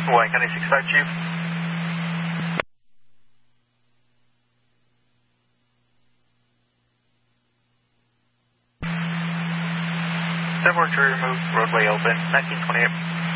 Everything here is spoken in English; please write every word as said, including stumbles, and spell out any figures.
Wayne County six five, Chief. Seven four three removed, roadway open, nineteen twenty-eight.